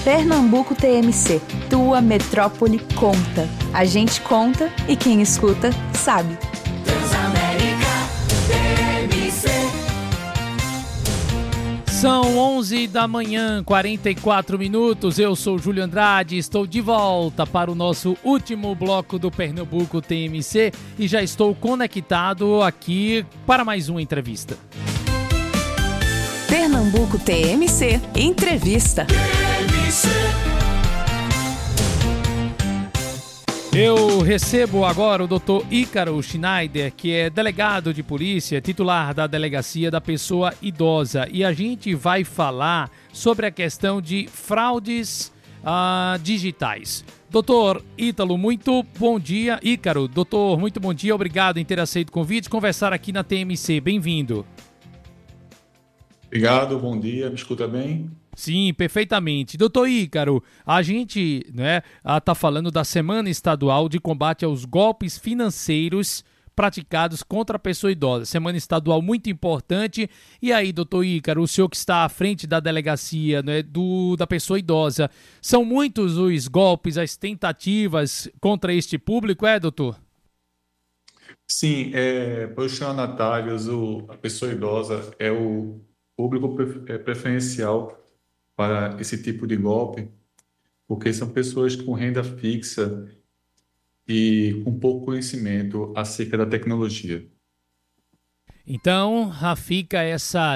Pernambuco TMC, tua metrópole conta. A gente conta e quem escuta sabe. Transamérica TMC. São 11 da manhã, 44 minutos. Eu sou Júlio Andrade, estou de volta para o nosso último bloco do Pernambuco TMC e já estou conectado aqui para mais uma entrevista. Pernambuco TMC, entrevista. Eu recebo agora o Dr. Ícaro Schneider, que é delegado de polícia, titular da Delegacia da Pessoa Idosa. E a gente vai falar sobre a questão de fraudes digitais. Doutor Ítalo, muito bom dia. Ícaro, doutor, muito bom dia. Obrigado em ter aceito o convite. Conversar aqui na TMC. Bem-vindo. Obrigado, bom dia. Me escuta bem? Sim, perfeitamente. Doutor Ícaro, a gente tá falando da Semana Estadual de Combate aos Golpes Financeiros praticados contra a pessoa idosa. Semana estadual muito importante. E aí, doutor Ícaro, o senhor que está à frente da delegacia da pessoa idosa, são muitos os golpes, as tentativas contra este público, doutor? Sim, para os destinatários, a pessoa idosa é o público preferencial para esse tipo de golpe, porque são pessoas com renda fixa e com pouco conhecimento acerca da tecnologia. Então, fica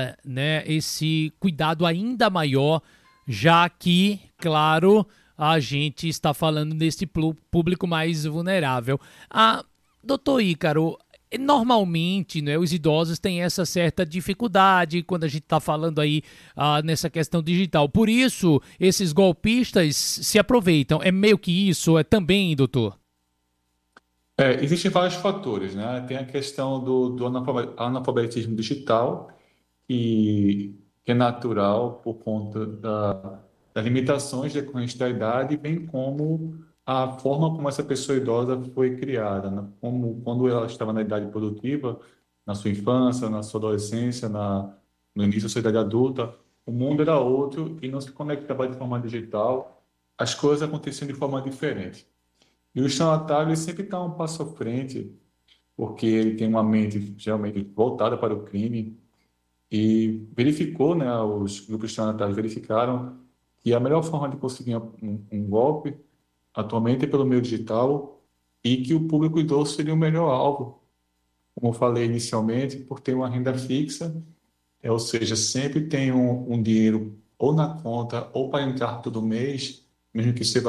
esse cuidado ainda maior, já que, claro, a gente está falando desse público mais vulnerável. Doutor Ícaro, normalmente, os idosos têm essa certa dificuldade quando a gente está falando aí nessa questão digital. Por isso, esses golpistas se aproveitam. É meio que isso, também, doutor? Existem vários fatores, né? Tem a questão do analfabetismo digital, que é natural por conta das limitações decorrentes da idade, bem como a forma como essa pessoa idosa foi criada, né? Como quando ela estava na idade produtiva, na sua infância, na sua adolescência, no início da sua idade adulta, o mundo era outro e não se conectava de forma digital, as coisas aconteciam de forma diferente. E o estelionatário sempre está um passo à frente, porque ele tem uma mente geralmente voltada para o crime e verificou, né, os grupos estelionatários verificaram que a melhor forma de conseguir um golpe atualmente é pelo meio digital e que o público idoso seria o melhor alvo, como eu falei inicialmente, por ter uma renda fixa, ou seja, sempre tem um dinheiro ou na conta ou para entrar todo mês, mesmo que você vá